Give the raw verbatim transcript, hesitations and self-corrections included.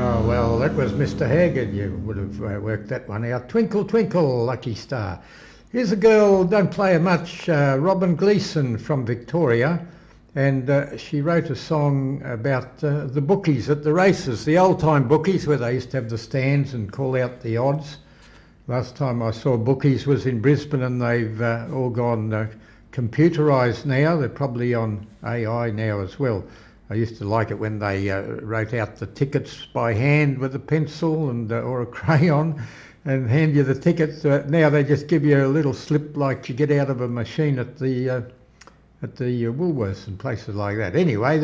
Oh, well, that was Mister Haggard. You would have uh, worked that one out. Twinkle, twinkle, lucky star. Here's a girl, don't play her much, uh, Robin Gleeson from Victoria, and uh, she wrote a song about uh, the bookies at the races, the old-time bookies where they used to have the stands and call out the odds. Last time I saw bookies was in Brisbane, and they've uh, all gone uh, computerised now. They're probably on A I now as well. I used to like it when they uh, wrote out the tickets by hand with a pencil and uh, or a crayon and hand you the tickets. Uh, now they just give you a little slip like you get out of a machine at the uh, at the uh, Woolworths and places like that. Anyway.